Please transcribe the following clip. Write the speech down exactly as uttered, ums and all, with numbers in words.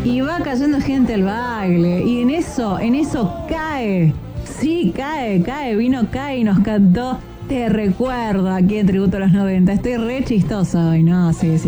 y va cayendo gente al baile. Y en eso, en eso cae. Sí, cae, cae, vino, cae y nos cantó Te recuerdo aquí en Tributo a los noventa. Estoy re chistosa hoy, ¿no? Sí, sí.